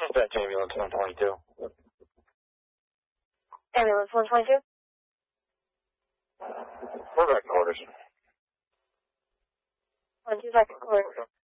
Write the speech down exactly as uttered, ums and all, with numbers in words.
Dispatch ambulance one twenty-two. Ambulance one twenty-two? We're back to orders. One two second quarter.